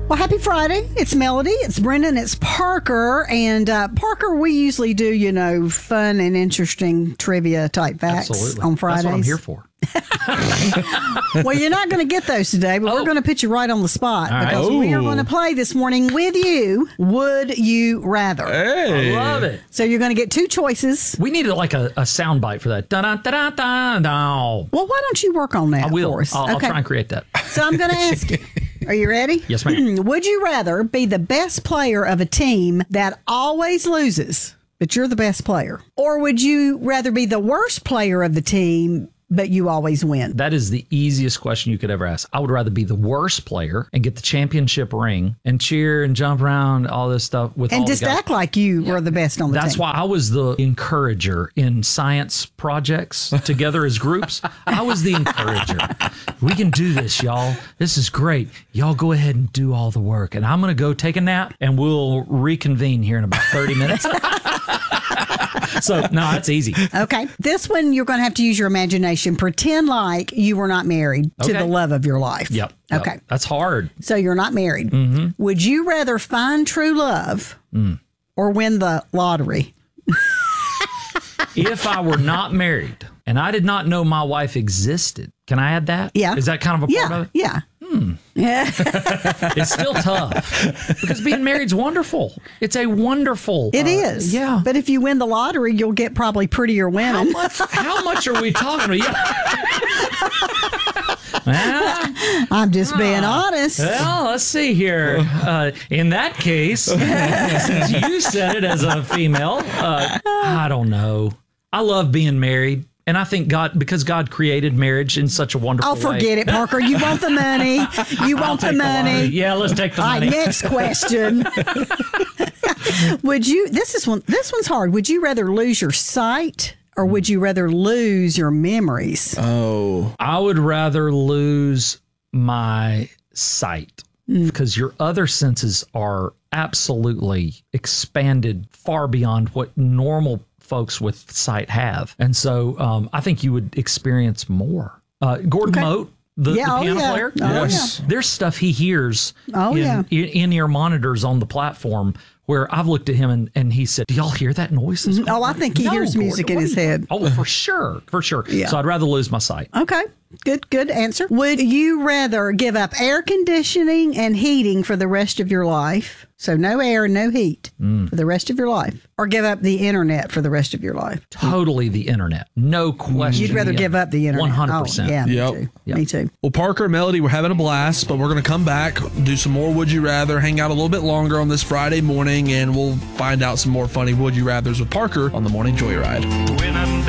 Well, happy Friday. It's Melody, it's Brendan, it's Parker. And Parker, we usually do, fun and interesting trivia type facts on Fridays. That's what I'm here for. Well, you're not going to get those today, but we're going to put you right on the spot because we are going to play this morning with you. Would you rather? Hey. I love it. So you're going to get two choices. We needed like a sound bite for that. Da-da-da-da-da-da. Well, why don't you work on that I will. for us? I'll try and create that. So I'm going to ask you. Are you ready? Yes, ma'am. Would you rather be the best player of a team that always loses, but you're the best player? Or would you rather be the worst player of the team, but you always win? That is the easiest question you could ever ask. I would rather be the worst player and get the championship ring and cheer and jump around, all this stuff with and all just the guys. act like you were the best on the team. That's why I was the encourager in science projects together as groups. I was the encourager. We can do this, y'all. This is great. Y'all go ahead and do all the work. And I'm going to go take a nap and we'll reconvene here in about 30 minutes. So, no, that's easy. Okay. This one, you're going to have to use your imagination. Pretend like you were not married to the love of your life. Yep. Okay. That's hard. So you're not married. Mm-hmm. Would you rather find true love or win the lottery? If I were not married and I did not know my wife existed, can I add that? Yeah. Is that kind of a part of it? Yeah. Yeah. It's still tough because being married's wonderful. It's a wonderful. It is. Yeah. But if you win the lottery, you'll get probably prettier women. How much are we talking about? Well, I'm just being honest. well, let's see here. In that case, since you said it as a female, I don't know. I love being married. And I think because God created marriage in such a wonderful way. Oh, forget it, Parker. You want the money. You want the money. Yeah, let's take the money. All right, next question. This one's hard. Would you rather lose your sight or would you rather lose your memories? Oh. I would rather lose my sight because your other senses are absolutely expanded far beyond what normal folks with sight have. And so I think you would experience more. Gordon Mote, the piano player, there's stuff he hears in-ear monitors on the platform where I've looked at him and he said, do y'all hear that noise? Oh, I think he hears music in his head. Oh, for sure. For sure. Yeah. So I'd rather lose my sight. Okay. Good answer. Would you rather give up air conditioning and heating for the rest of your life? So no air and no heat for the rest of your life, or give up the internet for the rest of your life? Totally the internet. No question. You'd rather give up the internet. 100%. Oh, yeah, Yep. me too. Me too. Well, Parker and Melody, we're having a blast, but we're going to come back, do some more Would You Rather, hang out a little bit longer on this Friday morning, and we'll find out some more funny Would You Rathers with Parker on the Morning Joyride. When I'm